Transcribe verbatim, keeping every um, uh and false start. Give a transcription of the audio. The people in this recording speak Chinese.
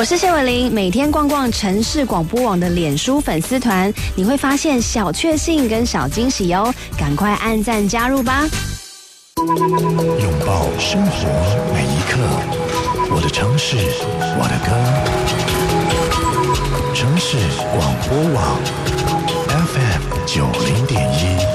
我是谢伟玲，每天逛逛城市广播网的脸书粉丝团，你会发现小确幸跟小惊喜哦，赶快按赞加入吧！ 拥抱生活每一刻，我的城市，我的歌，城市广播网。